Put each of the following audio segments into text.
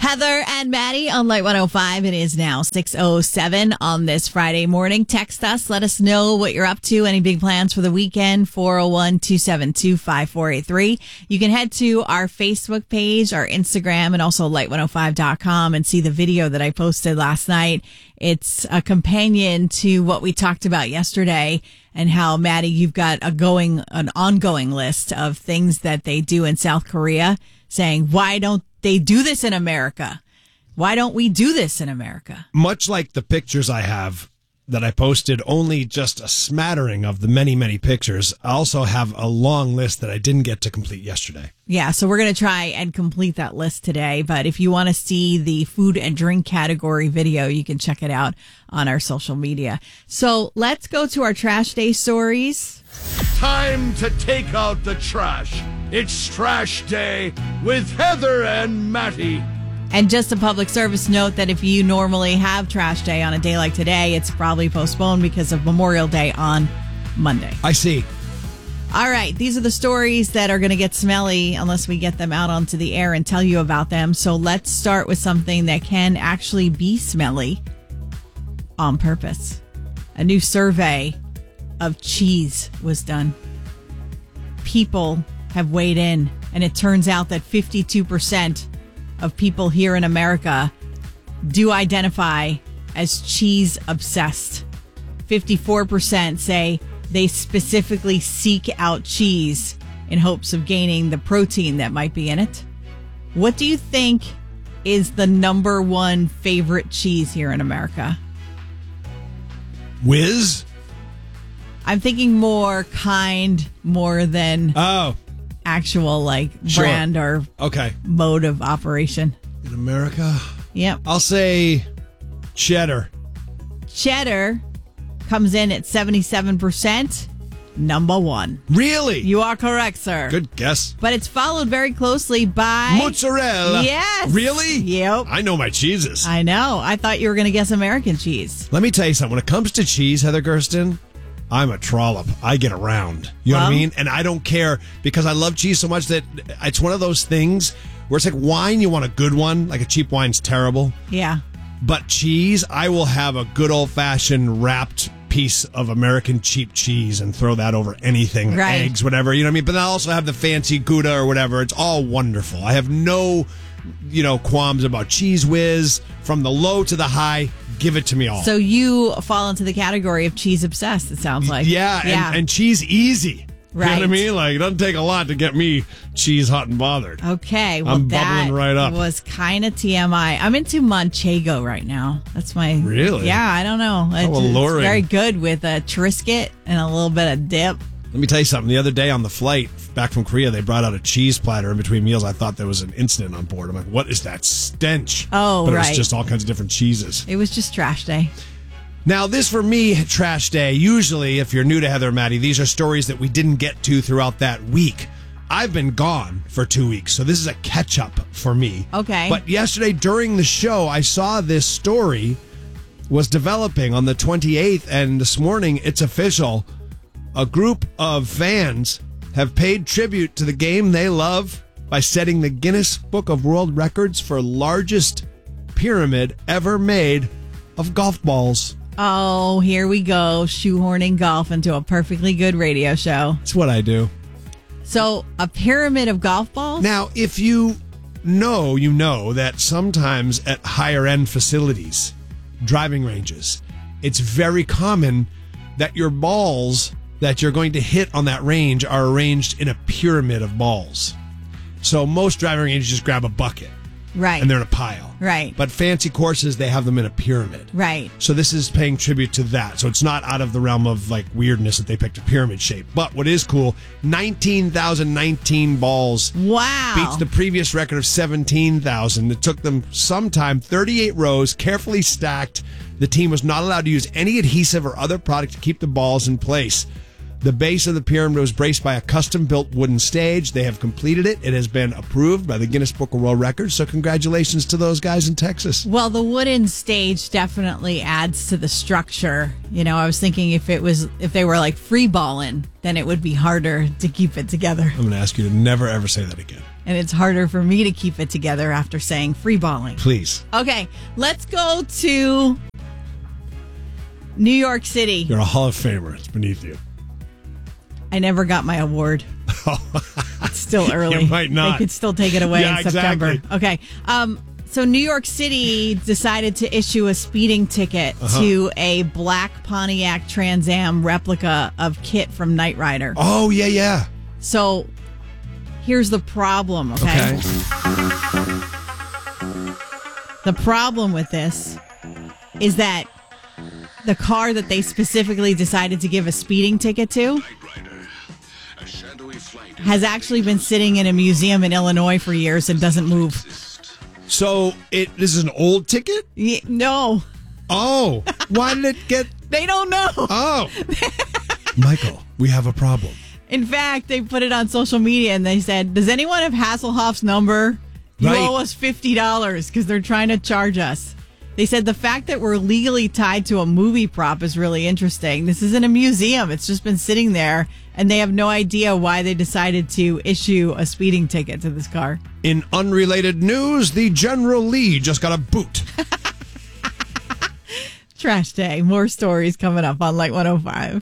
Heather and Maddie on Light 105. It is now 6:07 on this Friday morning. Text us. Let us know what you're up to. Any big plans for the weekend? 401-272-5483. You can head to our Facebook page, our Instagram, and also light105.com and see the video that I posted last night. It's a companion to what we talked about yesterday and how, Maddie, you've got an ongoing list of things that they do in South Korea, saying, why don't they do this in America? Why don't we do this in America? Much like the pictures I have that I posted, only just a smattering of the many, many pictures. I also have a long list that I didn't get to complete yesterday. Yeah, so we're going to try and complete that list today. But if you want to see the food and drink category video, you can check it out on our social media. So let's go to our Trash Day stories. Time to take out the trash. It's Trash Day with Heather and Matty. And just a public service note that if you normally have Trash Day on a day like today, it's probably postponed because of Memorial Day on Monday. I see. All right. These are the stories that are going to get smelly unless we get them out onto the air and tell you about them. So let's start with something that can actually be smelly on purpose. A new survey of cheese was done. People have weighed in, and it turns out that 52% of people here in America do identify as cheese obsessed. 54% say they specifically seek out cheese in hopes of gaining the protein that might be in it. What do you think is the number one favorite cheese here in America? Whiz? I'm thinking more than actual brand or mode of operation. In America? Yep. I'll say cheddar. Cheddar comes in at 77%. Number one. Really? You are correct, sir. Good guess. But it's followed very closely by mozzarella. Yes. Really? Yep. I know my cheeses. I know. I thought you were going to guess American cheese. Let me tell you something. When it comes to cheese, Heather Gersten, I'm a trollop. I get around. You know what I mean? And I don't care because I love cheese so much that it's one of those things where it's like wine, you want a good one. Like a cheap wine's terrible. Yeah. But cheese, I will have a good old-fashioned wrapped piece of American cheap cheese and throw that over anything, like eggs, whatever. You know what I mean? But I also have the fancy Gouda or whatever. It's all wonderful. I have no, qualms about Cheese Whiz. From the low to the high, give it to me all. So you fall into the category of cheese obsessed, it sounds like. Yeah. And cheese easy. Right. You know what I mean? Like, it doesn't take a lot to get me cheese hot and bothered. Okay. Well, I'm bubbling right up. Was kind of TMI. I'm into Manchego right now. That's my... Really? Yeah, I don't know. How alluring. It's very good with a Triscuit and a little bit of dip. Let me tell you something. The other day on the flight back from Korea, they brought out a cheese platter in between meals. I thought there was an incident on board. I'm like, what is that stench? Oh, but it was just all kinds of different cheeses. It was just Trash Day. Now, this for me, Trash Day, usually, if you're new to Heather and Maddie, these are stories that we didn't get to throughout that week. I've been gone for 2 weeks, so this is a catch-up for me. Okay. But yesterday during the show, I saw this story was developing on the 28th, and this morning it's official. A group of fans have paid tribute to the game they love by setting the Guinness Book of World Records for largest pyramid ever made of golf balls. Oh, here we go, shoehorning golf into a perfectly good radio show. That's what I do. So, a pyramid of golf balls? Now, if you know that sometimes at higher-end facilities, driving ranges, it's very common that your balls that you're going to hit on that range are arranged in a pyramid of balls. So most driving ranges just grab a bucket. Right. And they're in a pile. Right. But fancy courses, they have them in a pyramid. Right. So this is paying tribute to that. So it's not out of the realm of weirdness that they picked a pyramid shape. But what is cool, 19,019 balls. Wow. Beats the previous record of 17,000. It took them some time, 38 rows, carefully stacked. The team was not allowed to use any adhesive or other product to keep the balls in place. The base of the pyramid was braced by a custom-built wooden stage. They have completed it. It has been approved by the Guinness Book of World Records, so congratulations to those guys in Texas. Well, the wooden stage definitely adds to the structure. I was thinking if they were free balling, then it would be harder to keep it together. I'm going to ask you to never, ever say that again. And it's harder for me to keep it together after saying free balling. Please. Okay, let's go to New York City. You're a Hall of Famer. It's beneath you. I never got my award. It's still early. You might not. They could still take it away in September. Exactly. Okay. So New York City decided to issue a speeding ticket to a black Pontiac Trans Am replica of Kit from Knight Rider. Oh, yeah. So here's the problem, okay? The problem with this is that the car that they specifically decided to give a speeding ticket to has actually been sitting in a museum in Illinois for years and doesn't move. So this is an old ticket? No. Oh, why did it get... They don't know. Oh. Michael, we have a problem. In fact, they put it on social media and they said, does anyone have Hasselhoff's number? You owe us $50 because they're trying to charge us. They said the fact that we're legally tied to a movie prop is really interesting. This isn't a museum. It's just been sitting there, and they have no idea why they decided to issue a speeding ticket to this car. In unrelated news, the General Lee just got a boot. Trash day. More stories coming up on Light 105.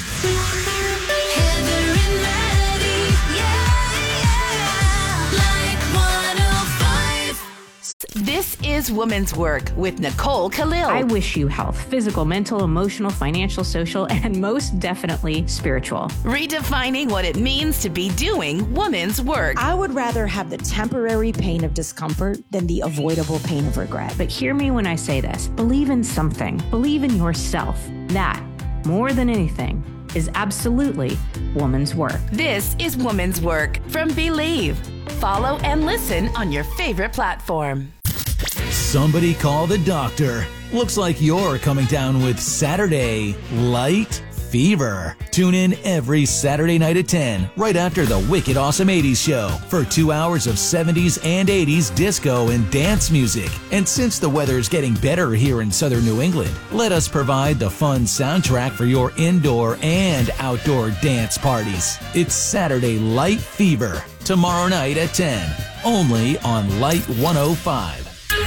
This is Woman's Work with Nicole Khalil. I wish you health, physical, mental, emotional, financial, social, and most definitely spiritual. Redefining what it means to be doing woman's work. I would rather have the temporary pain of discomfort than the avoidable pain of regret. But hear me when I say this. Believe in something. Believe in yourself. That, more than anything, is absolutely woman's work. This is Woman's Work from Believe. Follow and listen on your favorite platform. Somebody call the doctor. Looks like you're coming down with Saturday Light Fever. Tune in every Saturday night at 10, right after the Wicked Awesome 80s show, for 2 hours of 70s and 80s disco and dance music. And since the weather's getting better here in southern New England, let us provide the fun soundtrack for your indoor and outdoor dance parties. It's Saturday Light Fever, tomorrow night at 10, only on Light 105.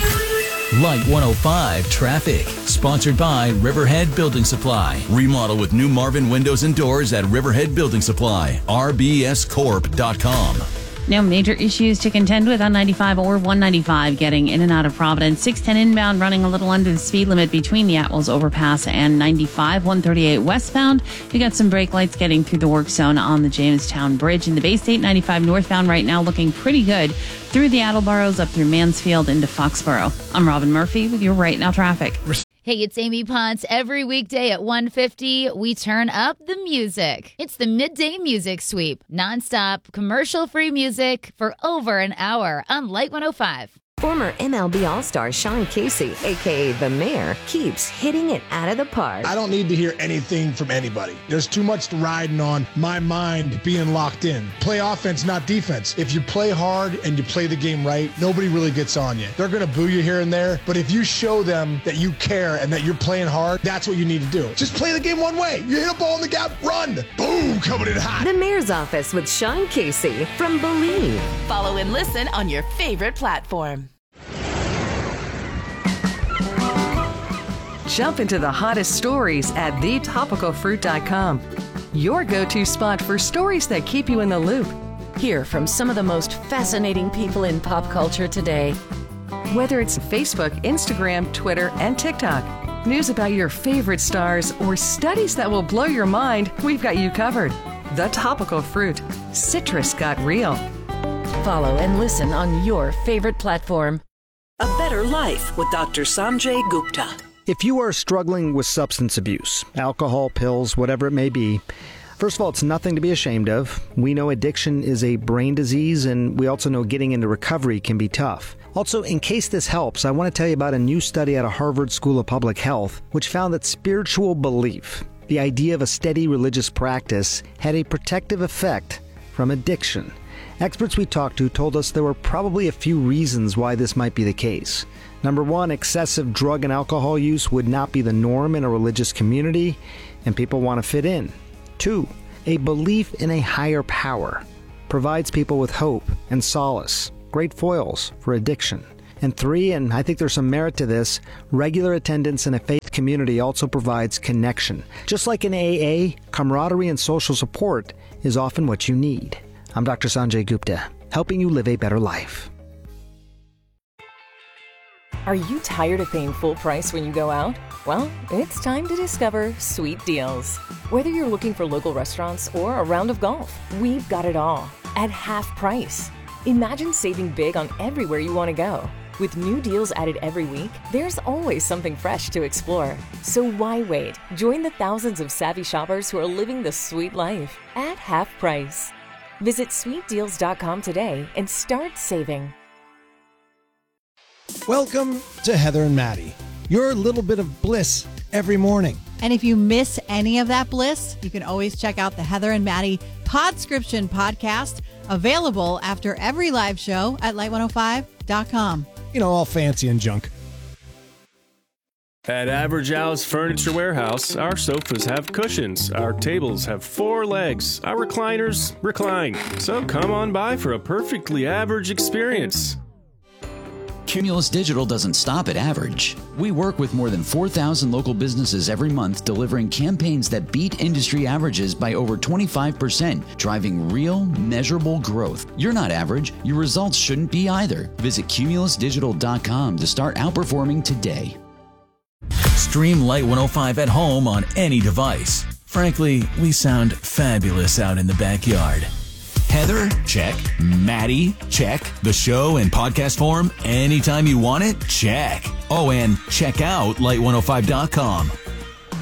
Light 105 Traffic, sponsored by Riverhead Building Supply. Remodel with new Marvin windows and doors at Riverhead Building Supply. rbscorp.com. No major issues to contend with on 95 or 195 getting in and out of Providence. 610 inbound running a little under the speed limit between the Atwells Overpass and 95. 138 westbound. We got some brake lights getting through the work zone on the Jamestown Bridge. In the Bay State 95 northbound right now looking pretty good through the Attleboroughs up through Mansfield into Foxborough. I'm Robin Murphy with your Right Now Traffic. Hey, it's Amy Ponce. Every weekday at 1:50, we turn up the music. It's the Midday Music Sweep. Nonstop, commercial-free music for over an hour on Light 105. Former MLB All-Star Sean Casey, a.k.a. The Mayor, keeps hitting it out of the park. I don't need to hear anything from anybody. There's too much riding on my mind being locked in. Play offense, not defense. If you play hard and you play the game right, nobody really gets on you. They're going to boo you here and there, but if you show them that you care and that you're playing hard, that's what you need to do. Just play the game one way. You hit a ball in the gap, run. Boom, coming in hot. The Mayor's Office with Sean Casey from Believe. Follow and listen on your favorite platform. Jump into the hottest stories at thetopicalfruit.com. Your go-to spot for stories that keep you in the loop. Hear from some of the most fascinating people in pop culture today. Whether it's Facebook, Instagram, Twitter, and TikTok, news about your favorite stars, or studies that will blow your mind, we've got you covered. The Topical Fruit. Citrus got real. Follow and listen on your favorite platform. A Better Life with Dr. Sanjay Gupta. If you are struggling with substance abuse, alcohol, pills, whatever it may be, first of all, it's nothing to be ashamed of. We know addiction is a brain disease, and we also know getting into recovery can be tough. Also, in case this helps, I want to tell you about a new study out of Harvard School of Public Health, which found that spiritual belief, the idea of a steady religious practice, had a protective effect from addiction. Experts we talked to told us there were probably a few reasons why this might be the case. Number one, excessive drug and alcohol use would not be the norm in a religious community, and people want to fit in. Two, a belief in a higher power. provides people with hope and solace, great foils for addiction. And 3, and I think there's some merit to this, regular attendance in a faith community also provides connection. Just like in AA, camaraderie and social support is often what you need. I'm Dr. Sanjay Gupta, helping you live a better life. Are you tired of paying full price when you go out? Well, it's time to discover Sweet Deals. Whether you're looking for local restaurants or a round of golf, we've got it all at half price. Imagine saving big on everywhere you want to go. With new deals added every week, there's always something fresh to explore. So why wait? Join the thousands of savvy shoppers who are living the sweet life at half price. Visit sweetdeals.com today and start saving. Welcome to Heather and Maddie, your little bit of bliss every morning. And if you miss any of that bliss, you can always check out the Heather and Maddie Podscription podcast, available after every live show at light105.com. You know, all fancy and junk. At Average Al's Furniture Warehouse, our sofas have cushions, our tables have 4 legs, our recliners recline. So come on by for a perfectly average experience. Cumulus Digital doesn't stop at average. We work with more than 4,000 local businesses every month, delivering campaigns that beat industry averages by over 25%, driving real, measurable growth. You're not average. Your results shouldn't be either. Visit cumulusdigital.com to start outperforming today. Stream Light 105 at home on any device. Frankly, we sound fabulous out in the backyard. Heather? Check. Maddie? Check. The show in podcast form anytime you want it? Check. Oh, and check out light105.com.